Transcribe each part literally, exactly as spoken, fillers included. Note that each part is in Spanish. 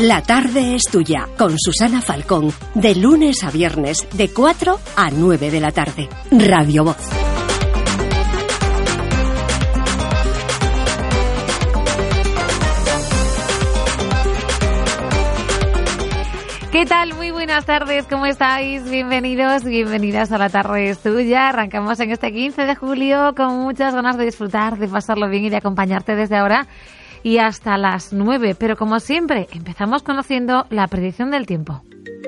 La tarde es tuya, con Susana Falcón, de lunes a viernes, de cuatro a nueve de la tarde. Radio Voz. ¿Qué tal? Muy buenas tardes, ¿cómo estáis? Bienvenidos, bienvenidas a La tarde es tuya. Arrancamos en este quince de julio con muchas ganas de disfrutar, de pasarlo bien y de acompañarte desde ahora y hasta las nueve. Pero como siempre, empezamos conociendo la predicción del tiempo.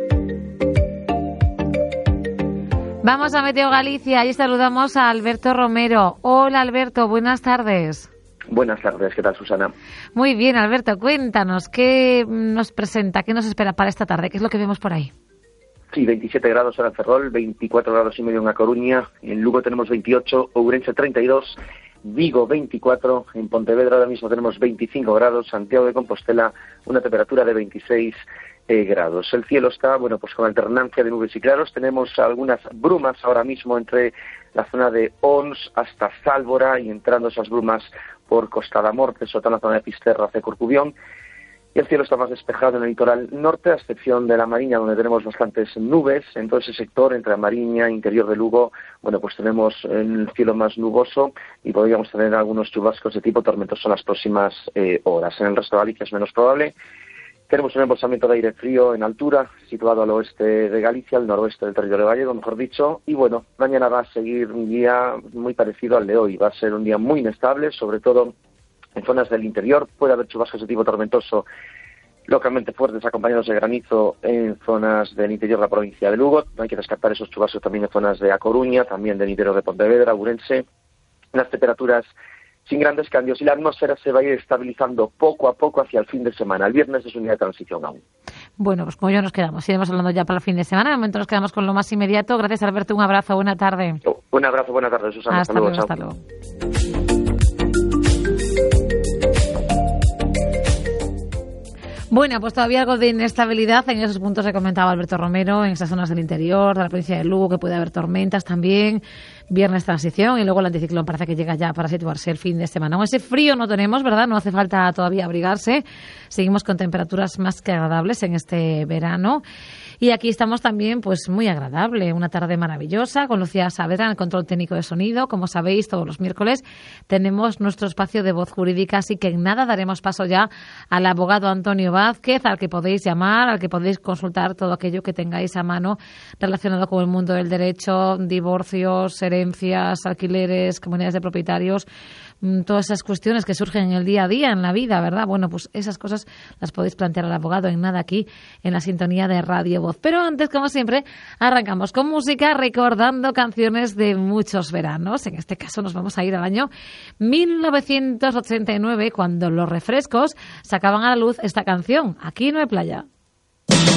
Vamos a Meteo Galicia y saludamos a Alberto Romero. Hola Alberto, buenas tardes. Buenas tardes, ¿qué tal, Susana? Muy bien, Alberto, cuéntanos, ¿qué nos presenta, qué nos espera para esta tarde? ¿Qué es lo que vemos por ahí? Sí, veintisiete grados ahora en Ferrol, veinticuatro grados y medio en A Coruña, en Lugo tenemos veintiocho, Ourense treinta y dos, Vigo veinticuatro, en Pontevedra ahora mismo tenemos veinticinco grados, Santiago de Compostela una temperatura de veintiséis eh, grados. El cielo está, bueno, pues con alternancia de nubes y claros, tenemos algunas brumas ahora mismo entre la zona de Ons hasta Sálvora y entrando esas brumas por Costa da Morte, sobre todo en la zona de Fisterra hacia Corcubión. Y el cielo está más despejado en el litoral norte, a excepción de la Mariña, donde tenemos bastantes nubes. En todo ese sector, entre la Mariña e interior de Lugo, bueno, pues tenemos el cielo más nuboso y podríamos tener algunos chubascos de tipo tormentoso en las próximas eh, horas. En el resto de Galicia es menos probable. Tenemos un embolsamiento de aire frío en altura, situado al oeste de Galicia, al noroeste del territorio gallego, mejor dicho. Y bueno, mañana va a seguir un día muy parecido al de hoy. Va a ser un día muy inestable, sobre todo en zonas del interior. Puede haber chubascos de tipo tormentoso localmente fuertes, acompañados de granizo en zonas del interior de la provincia de Lugo. No hay que descartar esos chubascos también en zonas de A Coruña, también del interior de Pontevedra, Ourense. Las temperaturas sin grandes cambios y la atmósfera se va a ir estabilizando poco a poco hacia el fin de semana. El viernes es un día de transición aún. Bueno, pues como yo nos quedamos, iremos hablando ya para el fin de semana. De momento nos quedamos con lo más inmediato. Gracias, Alberto. Un abrazo, buena tarde. Un abrazo, buena tarde, Susana. Hasta, hasta luego, hasta luego. Bueno, pues todavía algo de inestabilidad en esos puntos que comentaba Alberto Romero, en esas zonas del interior, de la provincia de Lugo, que puede haber tormentas también. Viernes transición y luego el anticiclón parece que llega ya para situarse el fin de semana. Aún ese frío no tenemos, ¿verdad? No hace falta todavía abrigarse. Seguimos con temperaturas más que agradables en este verano. Y aquí estamos también, pues muy agradable, una tarde maravillosa, con Lucía Saavedra en el control técnico de sonido. Como sabéis, todos los miércoles tenemos nuestro espacio de voz jurídica, así que en nada daremos paso ya al abogado Antonio Vázquez, al que podéis llamar, al que podéis consultar todo aquello que tengáis a mano relacionado con el mundo del derecho, divorcios, herencias, alquileres, comunidades de propietarios, todas esas cuestiones que surgen en el día a día, en la vida, ¿verdad? Bueno, pues esas cosas las podéis plantear al abogado en nada aquí, en la sintonía de Radio Voz. Pero antes, como siempre, arrancamos con música, recordando canciones de muchos veranos. En este caso nos vamos a ir al año mil novecientos ochenta y nueve, cuando Los Refrescos sacaban a la luz esta canción, Aquí no hay playa.